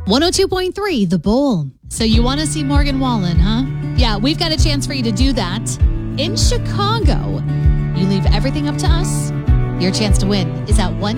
102.3 The Bull. So you want to see Morgan Wallen, huh? Yeah, we've got a chance for you to do that in Chicago. You leave everything up to us. Your chance to win is at 1